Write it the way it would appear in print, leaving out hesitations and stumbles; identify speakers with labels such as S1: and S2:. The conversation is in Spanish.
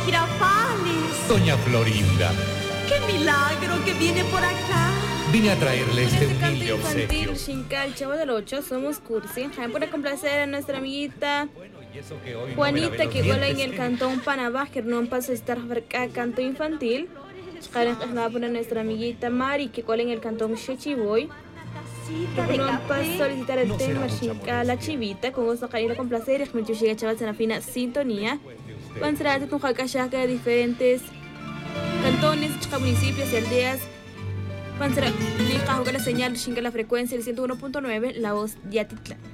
S1: Girafales.
S2: Doña Florinda,
S1: ¡Qué milagro que viene por acá!
S2: vine a traerle este
S3: Este canto
S2: humilde obsequio.
S3: infantil, Shinka, el Chavo del 8, somos Cursi. Para complacer a nuestra amiguita
S2: Y eso que hoy no me lavé
S3: Juanita,
S2: los
S3: que gola en
S2: dientes.
S3: el cantón Panabá, que no pasa a estar cerca canto infantil. Para nuestra amiguita Mari, que gola en el cantón Shechiboy. No pasa solicitar el
S2: No será
S3: tema
S2: mucha
S3: Shinka, la chivita, con gusto de ir a complacer. Es mucho llega chavas en la fina sintonía. Van a ser un jacachaka de diferentes cantones, municipios y aldeas. Van a ser la señal Shinka, la frecuencia del 101.9, la voz de Atitlán.